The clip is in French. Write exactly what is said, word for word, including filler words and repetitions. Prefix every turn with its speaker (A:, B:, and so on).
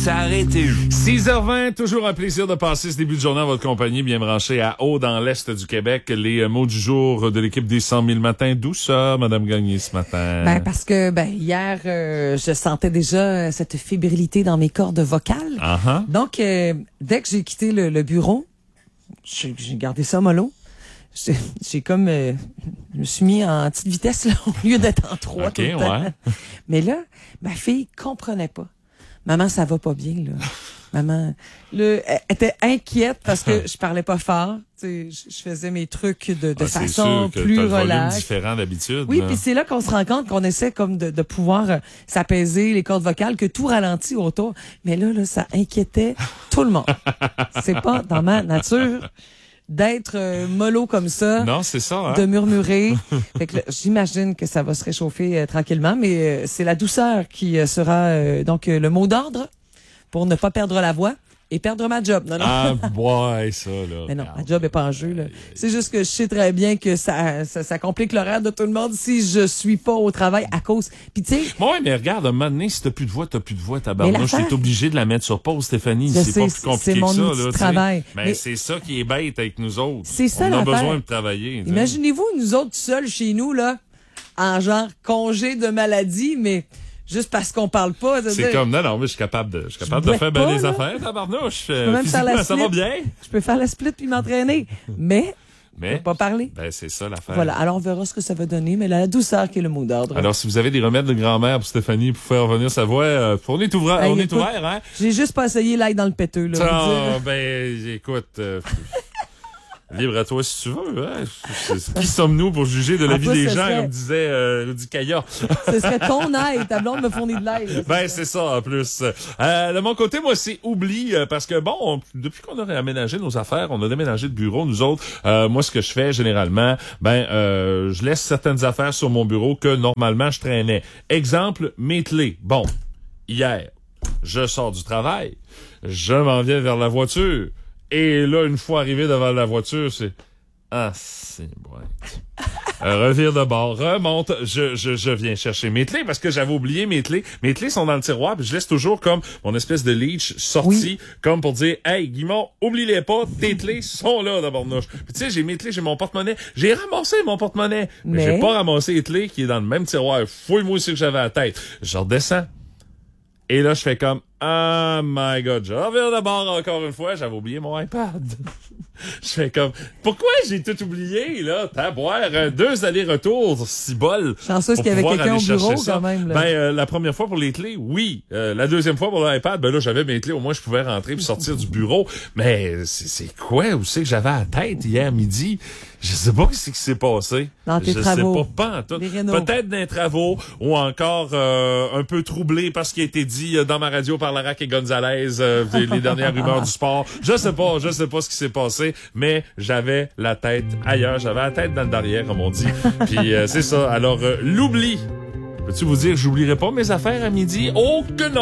A: arrêté où?
B: six heures vingt, toujours un plaisir de passer ce début de journée en votre compagnie, bien branché à Haut dans l'Est du Québec. Les euh, mots du jour de l'équipe des cent mille matins. D'où ça, Madame Gagné, ce matin?
C: Ben, parce que, ben, hier, euh, je sentais déjà cette fébrilité dans mes cordes vocales.
B: Uh-huh.
C: Donc, euh, dès que j'ai quitté le, le bureau, j'ai, j'ai gardé ça mollo. J'ai, j'ai comme, euh, je me suis mis en petite vitesse, là, au lieu d'être en trois
B: OK,
C: tout le temps.
B: ouais.
C: Mais là, ma fille comprenait pas. Maman, ça va pas bien, là. Maman, là, elle était inquiète parce que je parlais pas fort. Tu sais, je, je faisais mes trucs de, de
B: Ah, c'est
C: façon
B: sûr que
C: plus
B: t'as le volume
C: relax.
B: différent d'habitude.
C: Oui,
B: là.
C: puis c'est là qu'on se rend compte qu'on essaie comme de, de pouvoir euh, s'apaiser les cordes vocales, que tout ralentit autour. Mais là, là, ça inquiétait tout le monde. C'est pas dans ma nature d'être euh, mollo comme ça.
B: Non, c'est ça, hein?
C: De murmurer. Fait que là, j'imagine que ça va se réchauffer euh, tranquillement, mais euh, c'est la douceur qui euh, sera euh, donc euh, le mot d'ordre pour ne pas perdre la voix et perdre ma job. Non, non.
B: Ah, ouais, ça, là.
C: Mais non, ma job est pas en jeu, là. C'est juste que je sais très bien que ça, ça, ça complique l'horaire de tout le monde si je suis pas au travail à cause. Puis tu sais.
B: Ouais, mais regarde, à un moment donné, si t'as plus de voix, t'as plus de voix, tabarnouche.
C: l'affaire-
B: T'es obligé de la mettre sur pause, Stéphanie.
C: Je
B: C'est
C: sais,
B: pas
C: c'est-
B: plus compliqué
C: c'est mon
B: que ça,
C: outil
B: là.
C: de
B: tu sais.
C: travail.
B: Mais,
C: Mais-
B: c'est ça qui est bête avec nous autres.
C: C'est ça,
B: On a
C: l'affaire.
B: besoin de travailler. tu sais.
C: Imaginez-vous, nous autres seuls chez nous, là, en genre congé de maladie, mais juste parce qu'on parle pas.
B: C'est comme, non, non, mais je suis capable de, je suis capable
C: Je
B: de faire
C: boite
B: bien
C: pas,
B: des
C: là.
B: affaires, tabarnouche.
C: Je peux même faire la
B: Physiquement, ça va
C: split.
B: bien.
C: Je peux faire la split puis m'entraîner. Mais, je
B: Mais,
C: peux pas parler.
B: ben, c'est ça l'affaire.
C: Voilà. Alors, on verra ce que ça va donner, mais la douceur qui est le mot d'ordre.
B: Alors, si vous avez des remèdes de grand-mère pour Stéphanie pour faire revenir sa voix, euh, on est ouvert,
C: Hey,
B: on est
C: écoute,
B: ouvert, hein?
C: J'ai juste pas essayé l'ail dans le péteux, là.
B: Ah,
C: vous dire.
B: ben, écoute, euh, libre à toi si tu veux, hein? Qui sommes-nous pour juger de la
C: En
B: vie
C: plus,
B: des
C: ce
B: gens,
C: serait-
B: comme disait, euh, Rudy Kaya?
C: Ce serait ton ail. Ta blonde me fournit de l'ail. là.
B: Ben, c'est ça, en plus. Euh, de mon côté, moi, c'est oubli, euh, parce que, bon, on- depuis qu'on a réaménagé nos affaires, on a déménagé de bureau, nous autres, euh, moi, ce que je fais, généralement, ben, euh, je laisse certaines affaires sur mon bureau que, normalement, je traînais. Exemple, mes clés. Bon, hier, je sors du travail, je m'en viens vers la voiture, et là, une fois arrivé devant la voiture, c'est... Ah, c'est bon. Euh, revire de bord, remonte, je, je, je viens chercher mes clés parce que j'avais oublié mes clés. Mes clés sont dans le tiroir, puis je laisse toujours comme mon espèce de leash sorti,
C: Oui.
B: comme pour dire, hey, Guimond, oublie-les pas, tes clés sont là, d'abord. Puis tu sais, j'ai mes clés, j'ai mon porte-monnaie. J'ai ramassé mon porte-monnaie, mais,
C: Mais-
B: j'ai pas ramassé les clés qui est dans le même tiroir. Fouille-moi aussi que j'avais à la tête. Je redescends. Et là, je fais comme, oh my god, je reviens d'abord encore une fois, j'avais oublié mon iPad. Je fais comme, pourquoi j'ai tout oublié, là? T'as à boire euh, deux allers-retours, si bol.
C: Chanceuse
B: pour
C: qu'il y avait
B: pouvoir
C: quelqu'un
B: aller
C: au bureau,
B: chercher ça.
C: quand même, là.
B: Ben, euh, la première fois pour les clés, oui. Euh, la deuxième fois pour l'iPad, ben là, j'avais mes clés, au moins, je pouvais rentrer puis sortir du bureau. Mais c'est, c'est quoi? Où c'est que j'avais à la tête hier midi? Je sais pas ce qui s'est passé.
C: Dans tes
B: je
C: travaux.
B: sais pas, pas en tout.
C: Les rénaux.
B: Peut-être des travaux ou encore euh, un peu troublé par ce qui a été dit euh, dans ma radio par Larac et Gonzalez, euh, les, les dernières rumeurs du sport. Je sais pas, je sais pas ce qui s'est passé, mais j'avais la tête ailleurs, j'avais la tête dans le derrière, comme on dit. Puis euh, c'est ça. Alors, euh, l'oubli. Peux-tu vous dire que j'oublierai pas mes affaires à midi? Oh que non!